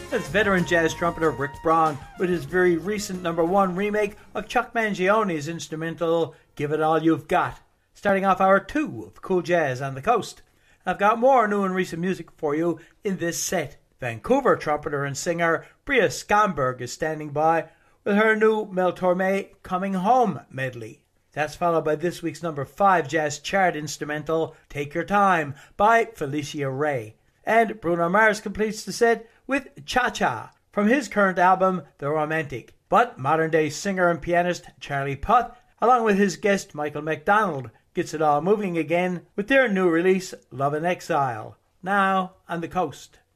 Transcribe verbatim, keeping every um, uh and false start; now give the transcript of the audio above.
That's veteran jazz trumpeter Rick Braun with his very recent number one remake of Chuck Mangione's instrumental Give It All You've Got, starting off hour two of Cool Jazz on the Coast. I've got more new and recent music for you in this set. Vancouver trumpeter and singer Bria Skamberg is standing by with her new Mel Torme Coming Home medley. That's followed by this week's number five jazz chart instrumental Take Your Time by Felicia Ray. And Bruno Mars completes the set with Cha Cha from his current album The Romantic. But modern day singer and pianist Charlie Puth, along with his guest Michael McDonald, gets it all moving again with their new release Love in Exile, now on the Coast.